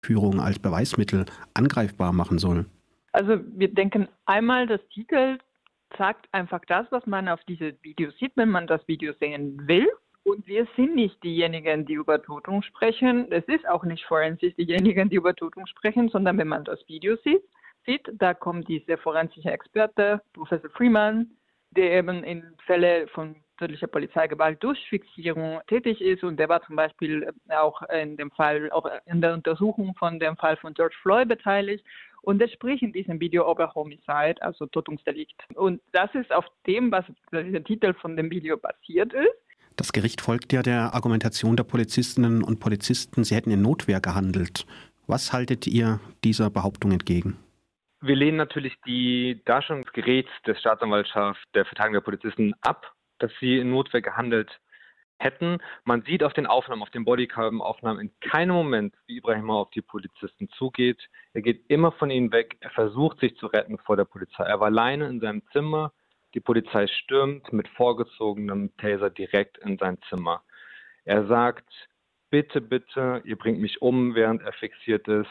Führung als Beweismittel angreifbar machen soll? Also wir denken einmal, das Titel sagt einfach das, was man auf diesem Video sieht, wenn man das Video sehen will. Und wir sind nicht diejenigen, die über Tötung sprechen. Es ist auch nicht forensisch diejenigen, die über Tötung sprechen, sondern wenn man das Video sieht, da kommt dieser forensische Experte, Professor Freeman, der eben in Fälle von tödlicher Polizeigewalt durch Fixierung tätig ist. Und der war zum Beispiel auch in der Untersuchung von dem Fall von George Floyd beteiligt. Und er spricht in diesem Video über Homicide, also Tötungsdelikt. Und das ist auf dem, was der Titel von dem Video basiert ist. Das Gericht folgt ja der Argumentation der Polizistinnen und Polizisten, sie hätten in Notwehr gehandelt. Was haltet ihr dieser Behauptung entgegen? Wir lehnen natürlich die Darstellung des Gerichts der Staatsanwaltschaft, der Verteidigung der Polizisten ab, dass sie in Notwehr gehandelt hätten. Man sieht auf den Aufnahmen, auf den Bodycam-Aufnahmen in keinem Moment, wie Ibrahima auf die Polizisten zugeht. Er geht immer von ihnen weg. Er versucht, sich zu retten vor der Polizei. Er war alleine in seinem Zimmer. Die Polizei stürmt mit vorgezogenem Taser direkt in sein Zimmer. Er sagt, bitte, bitte, ihr bringt mich um, während er fixiert ist.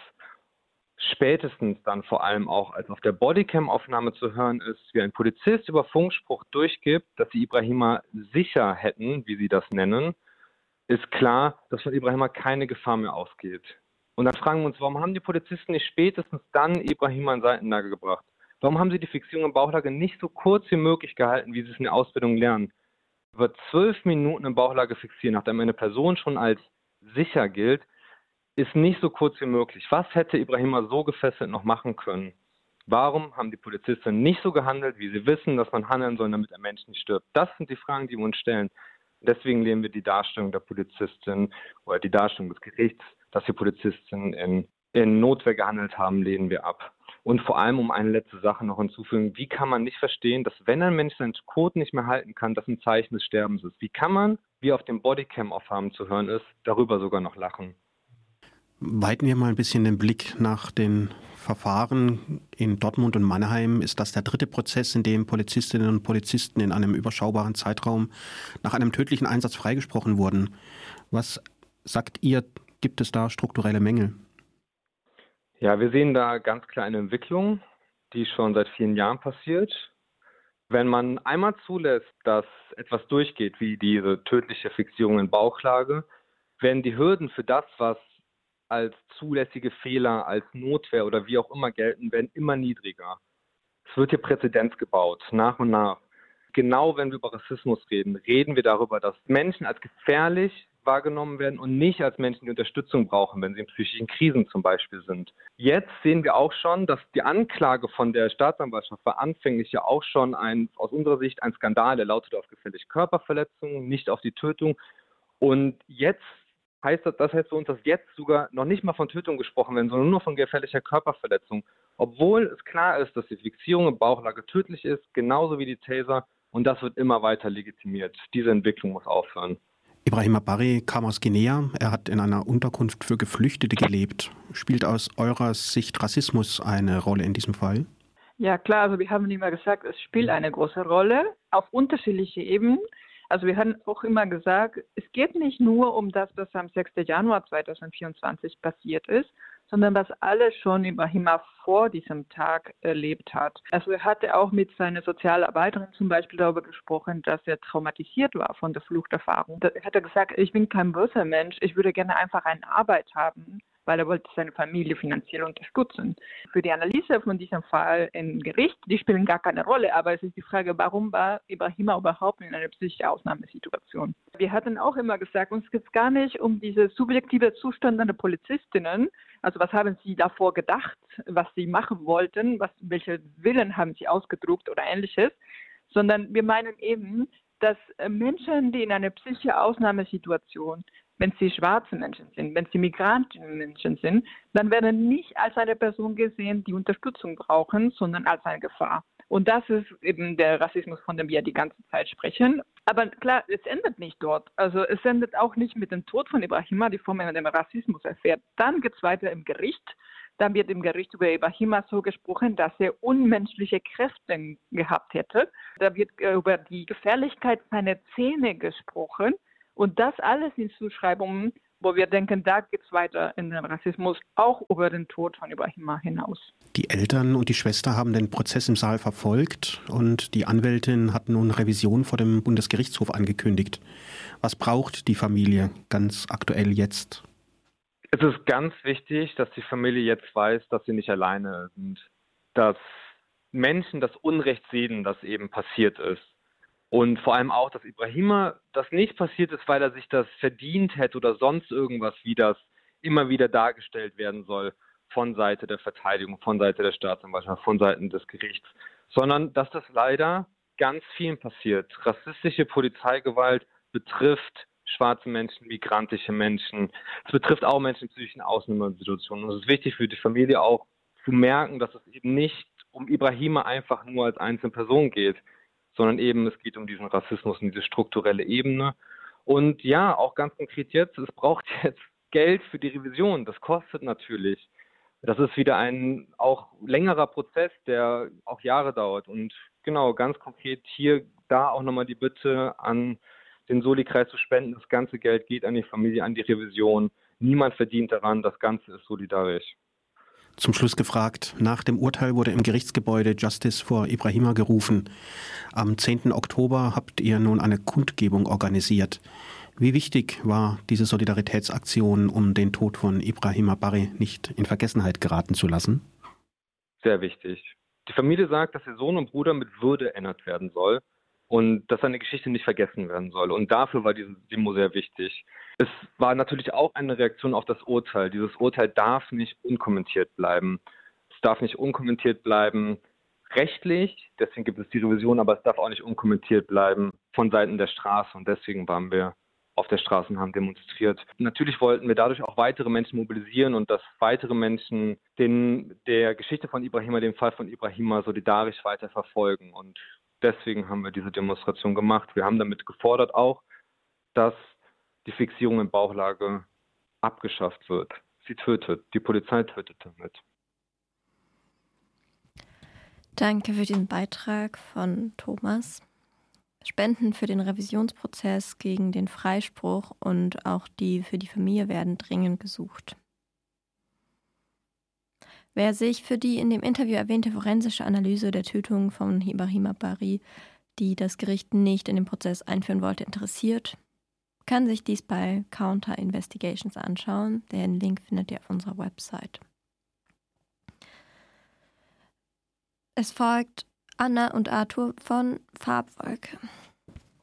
Spätestens dann vor allem auch, als auf der Bodycam-Aufnahme zu hören ist, wie ein Polizist über Funkspruch durchgibt, dass sie Ibrahima sicher hätten, wie sie das nennen, ist klar, dass von Ibrahima keine Gefahr mehr ausgeht. Und dann fragen wir uns, warum haben die Polizisten nicht spätestens dann Ibrahima in Seitenlage gebracht? Warum haben sie die Fixierung in Bauchlage nicht so kurz wie möglich gehalten, wie sie es in der Ausbildung lernen? Über 12 Minuten in Bauchlage fixieren, nachdem eine Person schon als sicher gilt, ist nicht so kurz wie möglich. Was hätte Ibrahima so gefesselt noch machen können? Warum haben die Polizisten nicht so gehandelt, wie sie wissen, dass man handeln soll, damit ein Mensch nicht stirbt? Das sind die Fragen, die wir uns stellen. Deswegen lehnen wir die Darstellung der Polizistin oder die Darstellung des Gerichts, dass die Polizisten in Notwehr gehandelt haben, lehnen wir ab. Und vor allem, um eine letzte Sache noch hinzufügen, wie kann man nicht verstehen, dass wenn ein Mensch seinen Code nicht mehr halten kann, das ein Zeichen des Sterbens ist? Wie kann man, wie auf dem Bodycam-Aufnahmen zu hören ist, darüber sogar noch lachen? Weiten wir mal ein bisschen den Blick nach den Verfahren in Dortmund und Mannheim. Ist das der dritte Prozess, in dem Polizistinnen und Polizisten in einem überschaubaren Zeitraum nach einem tödlichen Einsatz freigesprochen wurden? Was sagt ihr, gibt es da strukturelle Mängel? Ja, wir sehen da ganz klar eine Entwicklung, die schon seit vielen Jahren passiert. Wenn man einmal zulässt, dass etwas durchgeht, wie diese tödliche Fixierung in Bauchlage, werden die Hürden für das, was als zulässige Fehler, als Notwehr oder wie auch immer gelten, werden immer niedriger. Es wird hier Präzedenz gebaut, nach und nach. Genau wenn wir über Rassismus reden, reden wir darüber, dass Menschen als gefährlich wahrgenommen werden und nicht als Menschen, die Unterstützung brauchen, wenn sie in psychischen Krisen zum Beispiel sind. Jetzt sehen wir auch schon, dass die Anklage von der Staatsanwaltschaft war anfänglich ja auch schon aus unserer Sicht ein Skandal. Der lautete auf gefährliche Körperverletzung, nicht auf die Tötung. Und jetzt heißt das heißt für uns, dass jetzt sogar noch nicht mal von Tötung gesprochen werden, sondern nur von gefährlicher Körperverletzung. Obwohl es klar ist, dass die Fixierung in Bauchlage tödlich ist, genauso wie die Taser. Und das wird immer weiter legitimiert. Diese Entwicklung muss aufhören. Ibrahima Barry kam aus Guinea. Er hat in einer Unterkunft für Geflüchtete gelebt. Spielt aus eurer Sicht Rassismus eine Rolle in diesem Fall? Ja klar, also wir haben immer gesagt, es spielt eine große Rolle auf unterschiedliche Ebenen. Also wir haben auch immer gesagt, es geht nicht nur um das, was am 6. Januar 2024 passiert ist, sondern was alles schon Ibrahima vor diesem Tag erlebt hat. Also er hatte auch mit seiner Sozialarbeiterin zum Beispiel darüber gesprochen, dass er traumatisiert war von der Fluchterfahrung. Er hat gesagt, ich bin kein böser Mensch, ich würde gerne einfach eine Arbeit haben, weil er wollte seine Familie finanziell unterstützen. Für die Analyse von diesem Fall im Gericht, die spielen gar keine Rolle, aber es ist die Frage, warum war Ibrahima überhaupt in einer psychischen Ausnahmesituation? Wir hatten auch immer gesagt, uns geht es gar nicht um diese subjektive Zustände der Polizistinnen, also was haben sie davor gedacht, was sie machen wollten, welche Willen haben sie ausgedruckt oder ähnliches, sondern wir meinen eben, dass Menschen, die in einer psychischen Ausnahmesituation, wenn sie schwarze Menschen sind, wenn sie Migrantenmenschen sind, dann werden nicht als eine Person gesehen, die Unterstützung brauchen, sondern als eine Gefahr. Und das ist eben der Rassismus, von dem wir die ganze Zeit sprechen. Aber klar, es endet nicht dort. Also es endet auch nicht mit dem Tod von Ibrahima, die Form dem Rassismus erfährt. Dann geht es weiter im Gericht. Dann wird im Gericht über Ibrahima so gesprochen, dass er unmenschliche Kräfte gehabt hätte. Da wird über die Gefährlichkeit seiner Zähne gesprochen. Und das alles in Zuschreibungen wo wir denken, da geht es weiter in den Rassismus, auch über den Tod von Ibrahima hinaus. Die Eltern und die Schwester haben den Prozess im Saal verfolgt und die Anwältin hat nun Revision vor dem Bundesgerichtshof angekündigt. Was braucht die Familie ganz aktuell jetzt? Es ist ganz wichtig, dass die Familie jetzt weiß, dass sie nicht alleine sind, dass Menschen das Unrecht sehen, das eben passiert ist. Und vor allem auch, dass Ibrahima das nicht passiert ist, weil er sich das verdient hätte oder sonst irgendwas, wie das immer wieder dargestellt werden soll von Seite der Verteidigung, von Seite der Staatsanwaltschaft, von Seiten des Gerichts, sondern dass das leider ganz vielen passiert. Rassistische Polizeigewalt betrifft schwarze Menschen, migrantische Menschen. Es betrifft auch Menschen in psychischen Ausnahmesituationen. Und es ist wichtig für die Familie auch zu merken, dass es eben nicht um Ibrahima einfach nur als einzelne Person geht, sondern eben es geht um diesen Rassismus und diese strukturelle Ebene. Und ja, auch ganz konkret jetzt, es braucht jetzt Geld für die Revision. Das kostet natürlich. Das ist wieder ein auch längerer Prozess, der auch Jahre dauert. Und genau, ganz konkret hier, da auch nochmal die Bitte an den Soli-Kreis zu spenden. Das ganze Geld geht an die Familie, an die Revision. Niemand verdient daran. Das Ganze ist solidarisch. Zum Schluss gefragt, nach dem Urteil wurde im Gerichtsgebäude Justice for Ibrahima gerufen. Am 10. Oktober habt ihr nun eine Kundgebung organisiert. Wie wichtig war diese Solidaritätsaktion, um den Tod von Ibrahima Barry nicht in Vergessenheit geraten zu lassen? Sehr wichtig. Die Familie sagt, dass ihr Sohn und Bruder mit Würde erinnert werden soll und dass seine Geschichte nicht vergessen werden soll. Und dafür war diese Demo sehr wichtig. Es war natürlich auch eine Reaktion auf das Urteil. Dieses Urteil darf nicht unkommentiert bleiben. Es darf nicht unkommentiert bleiben rechtlich, deswegen gibt es die Revision, aber es darf auch nicht unkommentiert bleiben von Seiten der Straße. Und deswegen waren wir auf der Straße und haben demonstriert. Natürlich wollten wir dadurch auch weitere Menschen mobilisieren und dass weitere Menschen der Geschichte von Ibrahima, dem Fall von Ibrahima solidarisch weiter verfolgen. Und deswegen haben wir diese Demonstration gemacht. Wir haben damit gefordert auch, dass die Fixierung in Bauchlage abgeschafft wird. Sie tötet. Die Polizei tötet damit. Danke für den Beitrag von Thomas. Spenden für den Revisionsprozess gegen den Freispruch und auch die für die Familie werden dringend gesucht. Wer sich für die in dem Interview erwähnte forensische Analyse der Tötung von Ibrahima Barry, die das Gericht nicht in den Prozess einführen wollte, interessiert, kann sich dies bei Counter Investigations anschauen. Den Link findet ihr auf unserer Website. Es folgt Anna und Arthur von Farbwolke.